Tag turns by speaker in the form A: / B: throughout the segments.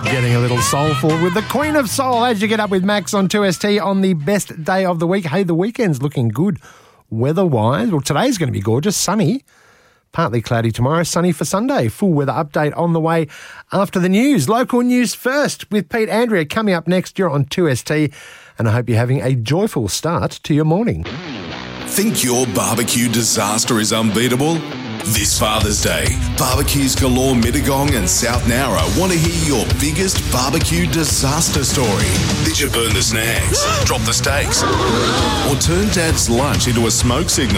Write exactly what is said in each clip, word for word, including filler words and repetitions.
A: Getting a little soulful with the Queen of Soul as you get up with Max on two S T on the best day of the week. Hey, the weekend's looking good weather-wise. Well, today's going to be gorgeous, sunny. Partly cloudy tomorrow, sunny for Sunday. Full weather update on the way after the news. Local news first with Pete Andrea coming up next. You're on two S T and I hope you're having a joyful start to your morning.
B: Think your barbecue disaster is unbeatable? This Father's Day, Barbecues Galore Mittagong and South Nowra want to hear your biggest barbecue disaster story. Did you burn the snags, drop the steaks, or turn Dad's lunch into a smoke signal?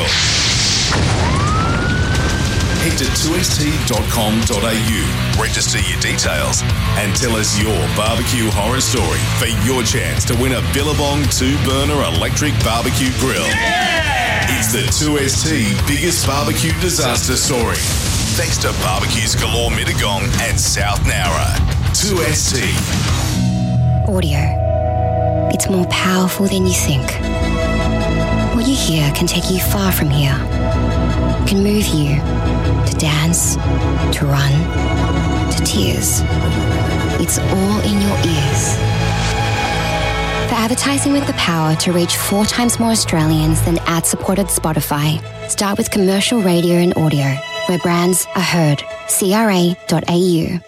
B: Head to two s t dot com dot a u, register your details, and tell us your barbecue horror story for your chance to win a Billabong two-burner electric barbecue grill. Yeah! It's the two S T biggest barbecue disaster story. Thanks to Barbecues Galore Mittagong and South Nowra. two S T.
C: Audio. It's more powerful than you think. What you hear can take you far from here. It can move you to dance, to run, to tears. It's all in your ears. For advertising with the power to reach four times more Australians than ad-supported Spotify, start with commercial radio and audio, where brands are heard. C R A dot A U.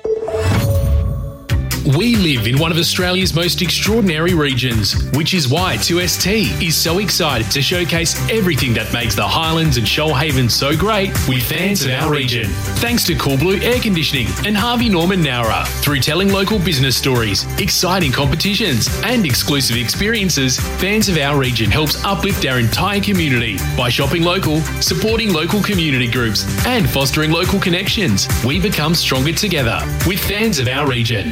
D: We live in one of Australia's most extraordinary regions, which is why two S T is so excited to showcase everything that makes the Highlands and Shoalhaven so great with fans of our region. Thanks to Cool Blue Air Conditioning and Harvey Norman Nowra. Through telling local business stories, exciting competitions and exclusive experiences, fans of our region helps uplift our entire community by shopping local, supporting local community groups and fostering local connections. We become stronger together with fans of our region.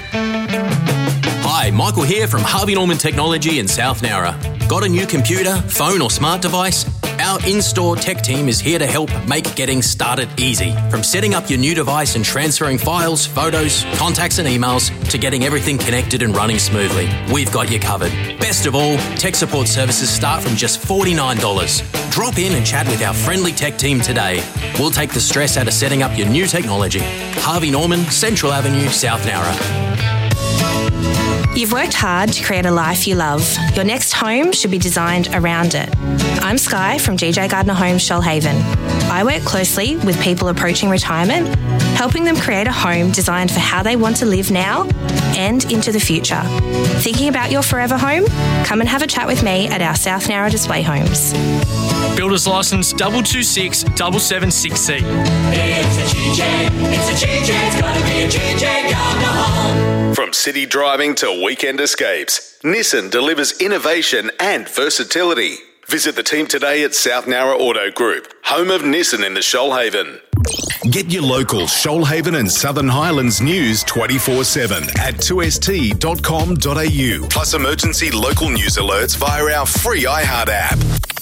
E: Hi, Michael here from Harvey Norman Technology in South Nowra. Got a new computer, phone or smart device? Our in-store tech team is here to help make getting started easy. From setting up your new device and transferring files, photos, contacts and emails to getting everything connected and running smoothly. We've got you covered. Best of all, tech support services start from just forty-nine dollars. Drop in and chat with our friendly tech team today. We'll take the stress out of setting up your new technology. Harvey Norman, Central Avenue, South Nowra.
F: You've worked hard to create a life you love. Your next home should be designed around it. I'm Sky from G J Gardner Homes, Shoalhaven. I work closely with people approaching retirement, helping them create a home designed for how they want to live now and into the future. Thinking about your forever home? Come and have a chat with me at our South Nowra display homes.
G: Builder's license double two six double seven six C.
H: It's a G J, it's a G J, it's gotta be a G J Gardner Home.
B: From city driving to weekend escapes, Nissan delivers innovation and versatility. Visit the team today at South Nowra Auto Group, home of Nissan in the Shoalhaven. Get your local Shoalhaven and Southern Highlands news twenty-four seven at two s t dot com dot a u, plus emergency local news alerts via our free iHeart app.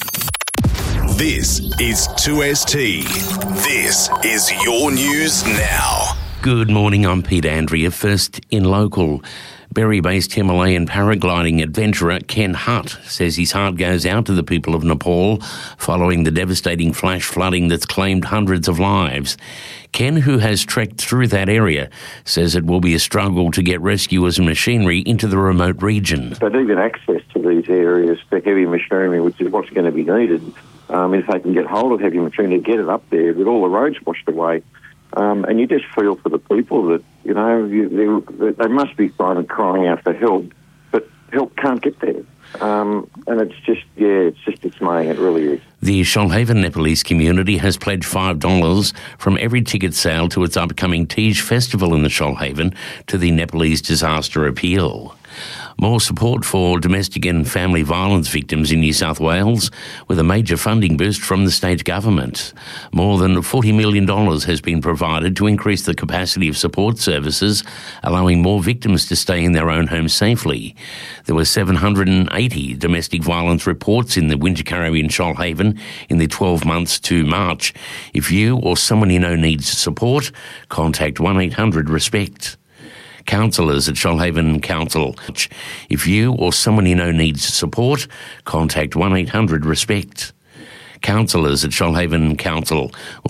B: This is two S T. This is your news now.
I: Good morning, I'm Pete Andrea. First in local. Berry-based Himalayan paragliding adventurer Ken Hutt says his heart goes out to the people of Nepal following the devastating flash flooding that's claimed hundreds of lives. Ken, who has trekked through that area, says it will be a struggle to get rescuers and machinery into the remote region.
J: But even access to these areas for heavy machinery, which is what's going to be needed, um, if they can get hold of heavy machinery, get it up there with all the roads washed away. Um, and you just feel for the people that, you know, you, they, they must be kind of crying out for help, but help can't get there. Um, and it's just, yeah, it's just dismaying, it really is.
I: The Shoalhaven Nepalese community has pledged five dollars from every ticket sale to its upcoming Tej Festival in the Shoalhaven to the Nepalese Disaster Appeal. More support for domestic and family violence victims in New South Wales with a major funding boost from the state government. More than forty million dollars has been provided to increase the capacity of support services, allowing more victims to stay in their own homes safely. There were seven hundred eighty domestic violence reports in the Wingecarribee and Shoalhaven in the twelve months to March. If you or someone you know needs support, contact one eight hundred RESPECT. Councillors at Shoalhaven Council. If you or someone you know needs support, contact one eight hundred RESPECT. Councillors at Shoalhaven Council.